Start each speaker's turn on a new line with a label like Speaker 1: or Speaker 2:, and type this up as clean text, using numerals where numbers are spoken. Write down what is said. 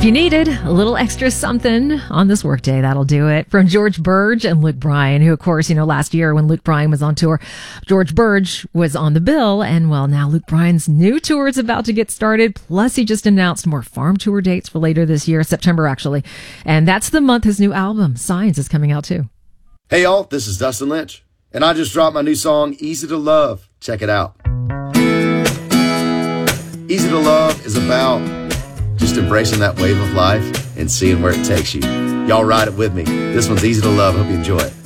Speaker 1: If you needed a little extra something on this workday, that'll do it. From George Burge and Luke Bryan, who, of course, last year when Luke Bryan was on tour, George Burge was on the bill. And, well, now Luke Bryan's new tour is about to get started. Plus, he just announced more farm tour dates for later this year, September, actually. And that's the month his new album, Signs, is coming out, too.
Speaker 2: Hey, y'all, this is Dustin Lynch. And I just dropped my new song, Easy to Love. Check it out. Easy to Love is about just embracing that wave of life and seeing where it takes you. Y'all ride it with me. This one's Easy to Love. Hope you enjoy it.